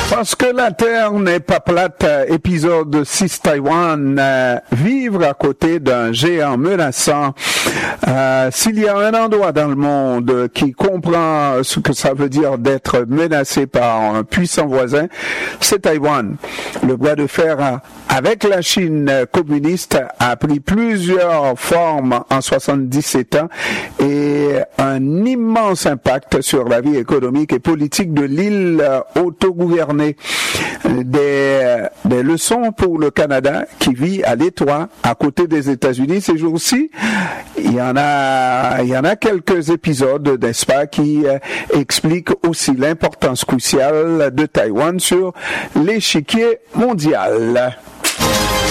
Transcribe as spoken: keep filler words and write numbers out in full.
Parce que la Terre n'est pas plate, épisode six Taïwan, euh, vivre à côté d'un géant menaçant. Euh, s'il y a un endroit dans le monde qui comprend ce que ça veut dire d'être menacé par un puissant voisin, c'est Taïwan. Le bras de fer avec la Chine communiste a pris plusieurs formes en soixante-dix-sept ans et un immense impact sur la vie économique et politique de l'île autogouvernée. Des, des leçons pour le Canada qui vit à l'étroit à côté des États-Unis ces jours-ci. Il y en a, il y en a quelques épisodes, n'est-ce pas, qui euh, expliquent aussi l'importance cruciale de Taïwan sur l'échiquier mondial.